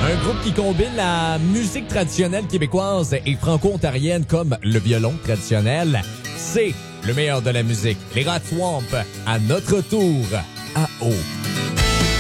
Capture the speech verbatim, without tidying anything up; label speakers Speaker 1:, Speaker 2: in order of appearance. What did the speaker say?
Speaker 1: Un groupe qui combine la musique traditionnelle québécoise et franco-ontarienne comme le violon traditionnel. C'est le meilleur de la musique. Les Rats Swamp, à notre tour, à eau.